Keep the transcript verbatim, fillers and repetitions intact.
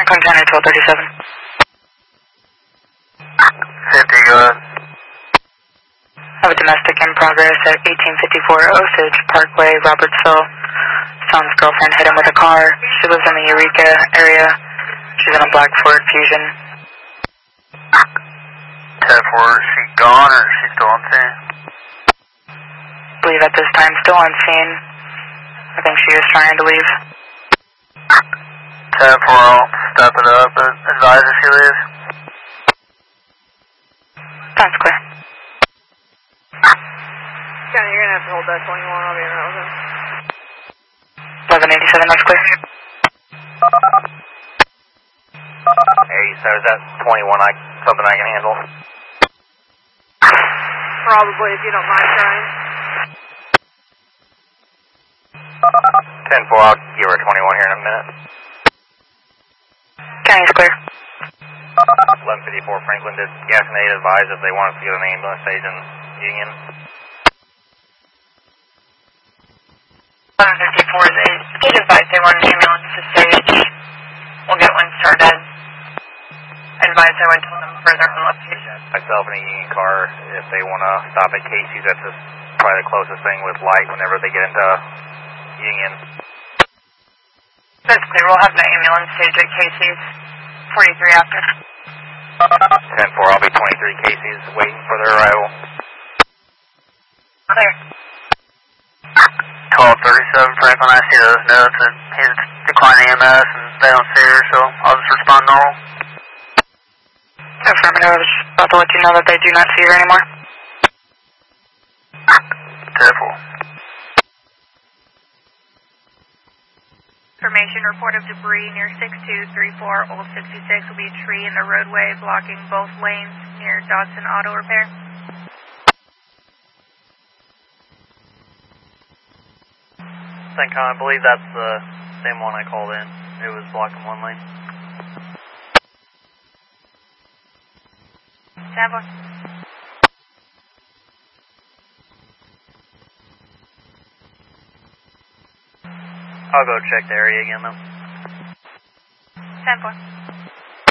Franklin County twelve thirty-seven. fifty, go ahead. I have a domestic in progress at eighteen fifty-four Osage Parkway, Robertsville. Son's girlfriend hit him with a car. She lives in the Eureka area. She's in a black Ford Fusion. ten four, is she gone or is she still on scene? I believe at this time still on scene. I think she is trying to leave. ten four, I'll step it up and advise if she leaves. That's clear. County, you're gonna have to hold that twenty-one, I'll be around with him. eleven eighty-seven, that's clear. eighty-seven, is that twenty-one, I, something I can handle? Probably, if you don't mind trying. ten four, I'll give her twenty-one here in a minute. County's clear. eleven fifty-four, Franklin, did Gas and Aid advise if they want us to get an ambulance stage in Union? eleven fifty-four, they did advise they want an ambulance to stage. We'll get one started. Advise I would tell them further on location. Myself in a Union car, if they want to stop at Casey's, that's just probably the closest thing with light whenever they get into Union. That's clear, we'll have the ambulance stage at Casey's. forty-three after. ten four, I'll be twenty-three Casey's waiting for their arrival. Clear. twelve thirty-seven, Franklin, I see those notes and he's declining E M S and they don't see her, so I'll just respond normal. Affirmative, I was just about to let you know that they do not see her anymore. ten four. Information report of debris near six two three four Old sixty-six will be a tree in the roadway blocking both lanes near Dodson Auto Repair. CENTCOM, I believe that's the same one I called in. It was blocking one lane. Stand by. I'll go check the area again though. Stand by.